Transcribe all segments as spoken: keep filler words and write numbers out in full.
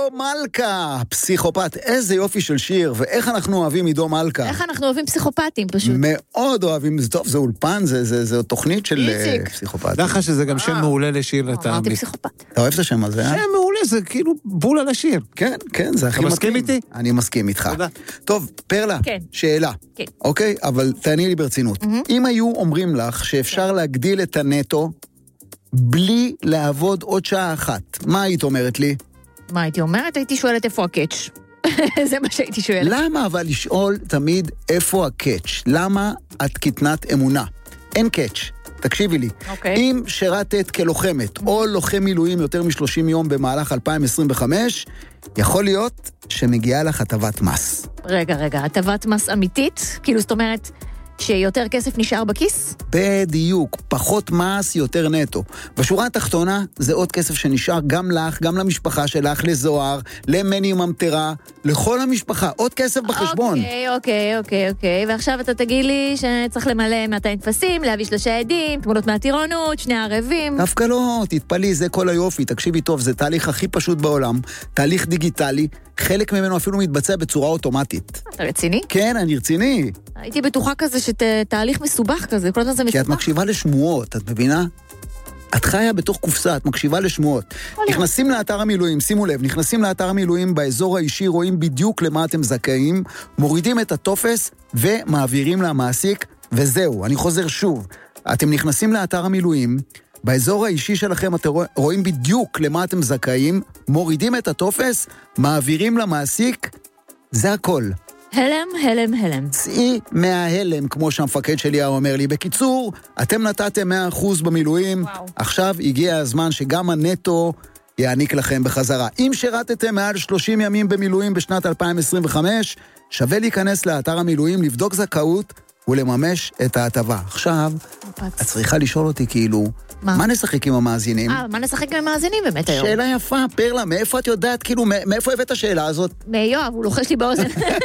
עידו מלכה, פסיכופת. איזה יופי של שיר, ואיך אנחנו אוהבים עידו מלכה. איך אנחנו אוהבים פסיכופטים פשוט. מאוד אוהבים, זה טוב, זה אולפן, זה, זה, זה תוכנית של פסיכופת. דחה שזה גם שם מעולה לשיר. אמרתי פסיכופת. אתה אוהב את השם הזה, אה? שם מעולה, זה כאילו בול על השיר. כן, כן, זה הכי מתאים. אתה מסכים איתי? אני מסכים איתך. תודה. טוב, פרלה, כן. שאלה. כן. אוקיי, אבל תעני לי ברצינות. אם היו אומרים לך שאפשר להגדיל את הנטו בלי לעבוד עוד שעה אחת, מה היית אומרת לי? מה הייתי אומרת? הייתי שואלת איפה הקאץ'. זה מה שהייתי שואלת. למה אבל לשאול תמיד איפה הקאץ'? למה את קטנת אמונה? אין קאץ'. תקשיבי לי. אוקיי. אם שרתת כלוחמת או לוחם מילואים יותר מ-שלושים יום במהלך אלפיים עשרים וחמש, יכול להיות שמגיעה לך הטבת מס. רגע, רגע, הטבת מס אמיתית? כאילו, זאת אומרת שיותר כסף נשאר בכיס? בדיוק, פחות מס, יותר נטו. בשורה התחתונה, זה עוד כסף שנשאר גם לך, גם למשפחה שלך, לזוהר, למני ממטרה, לכל המשפחה, עוד כסף בחשבון. אוקיי, אוקיי, אוקיי, אוקיי, ועכשיו אתה תגיד לי שצריך למלא מאתיים טפסים, להביא שלושה עדים, תמונות מהטירונות, שני ערבים. דווקא לא, תתפלי, זה כל היופי, תקשיבי טוב, זה תהליך הכי פשוט בעולם, תהליך דיגיטלי, חלק ממנו אפילו מתבצע בצורה אוטומטית. אתה רציני? כן, אני רציני. הייתי בטוחה כזה שתהליך מסובך כזה, כל הזמן זה מסובך. כי את מקשיבה לשמועות, את מבינה? את חיה בתוך קופסה, את מקשיבה לשמועות. נכנסים לאתר המילואים, שימו לב, נכנסים לאתר המילואים באזור האישי, רואים בדיוק למה אתם זכאים, מורידים את הטופס ומעבירים למעסיק, וזהו, אני חוזר שוב. אתם נכנסים לאתר המילואים, באזור האישי שלכם אתם רואים בדיוק למה אתם זכאים, מורידים את הטופס, מעבירים למעסיק, זה הכל. הלם, הלם, הלם. צאי מההלם, כמו שהמפקד שלי אומר לי. בקיצור, אתם נתתם מאה אחוז במילואים, וואו. עכשיו הגיע הזמן שגם הנטו יעניק לכם בחזרה. אם שרתתם מעל שלושים ימים במילואים בשנת אלפיים עשרים וחמש, שווה להיכנס לאתר המילואים, לבדוק זכאות ולממש את ההטבה. עכשיו, את צריכה לשאול אותי כאילו, מה? מה נשחק עם המאזינים? אה, מה נשחק עם המאזינים באמת היום? שאלה יפה, פרלה, מאיפה את יודעת, כאילו, מאיפה הבאת השאלה הזאת? מיואב, הוא לוחש לי באוזן.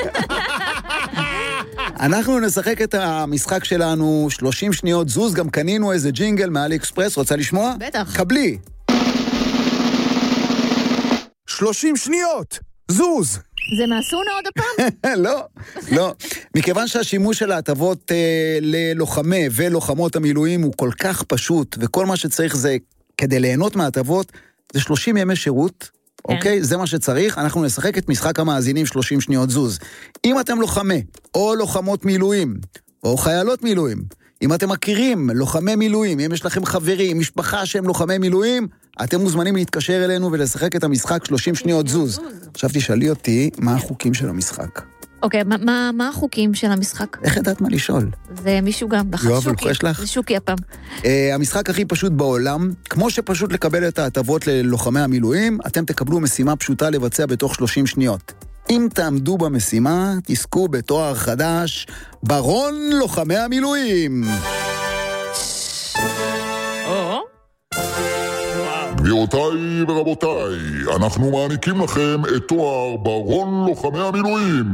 אנחנו נשחק את המשחק שלנו, שלושים שניות זוז, גם קנינו איזה ג'ינגל מאלי אקספרס, רוצה לשמוע? בטח. קבלי. שלושים שניות, זוז. זה מאסונה עוד הפעם? לא, לא. מכיוון שהשימוש של ההטבות אה, ללוחמי ולוחמות המילואים הוא כל כך פשוט, וכל מה שצריך זה, כדי ליהנות מההטבות, זה שלושים ימי שירות, כן. אוקיי? זה מה שצריך, אנחנו נשחק את משחק המאזינים שלושים שניות זוז. אם אתם לוחמי, או לוחמות מילואים, או חיילות מילואים, אם אתם מכירים לוחמי מילואים, אם יש לכם חברים, משפחה שהם לוחמי מילואים, אתם מוזמנים להתקשר אלינו ולשחק את המשחק שלושים שניות זוז. עכשיו תשאלי אותי, מה החוקים של המשחק? אוקיי, מה, מה החוקים של המשחק? איך ידעת מה לשאול? זה מישהו גם, יואב, לוחש לך? זה שוקי הפעם. Uh, המשחק הכי פשוט בעולם, כמו שפשוט לקבל את ההטבות ללוחמי המילואים, אתם תקבלו משימה פשוטה לבצע בתוך שלושים שניות. אם תעמדו במשימה, תזכו בתואר חדש, ברון לוחמי המילואים. גבירותיי ורבותיי, אנחנו מעניקים לכם את תואר ברון לוחמי המילואים.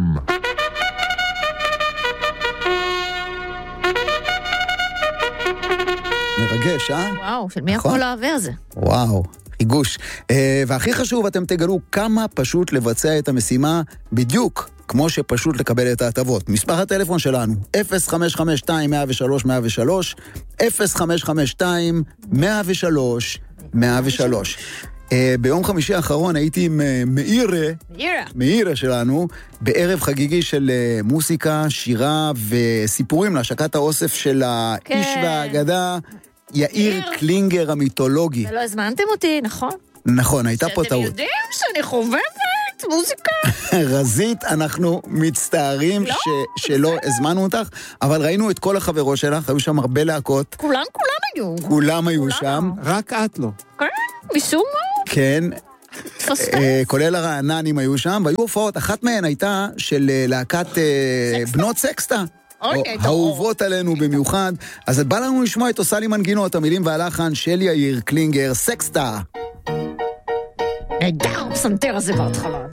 מרגש, אה? וואו, של מי הכל העבר הזה? וואו, חיגוש. והכי חשוב, אתם תגלו כמה פשוט לבצע את המשימה בדיוק כמו שפשוט לקבל את ההטבות. מספר הטלפון שלנו, אפס חמש חמש שתיים מאה ושלוש מאה ושלוש, אפס חמש חמש שתיים מאה ושלוש מאה ושלוש. ביום חמישי האחרון הייתי עם מאירה, מאירה שלנו, בערב חגיגי של מוסיקה, שירה וסיפורים להשקת האוסף של האיש והאגדה, יאיר קלינגר המיתולוגי. ולא הזמנתם אותי, נכון? נכון, הייתה פה טעות. שאתם יודעים שאני חובבת מוזיקה? רזית, אנחנו מצטערים לא, ש- שלא הזמנו אותך, אבל ראינו את כל החברות שלך, היו שם הרבה להקות. כולם, כולם היו. כולם היו שם. רק את לא. כן, משום מה. כן. פספס. כולל הרעננים היו שם, והיו הופעות, אחת מהן הייתה של להקת בנות סקסטה. אהובות עלינו במיוחד. אז בא לנו לשמוע את עושה לי מנגינות, המילים והלחן של יאיר קלינגר, סקסטה. נהדר, פסנתר הזה בהתחלה.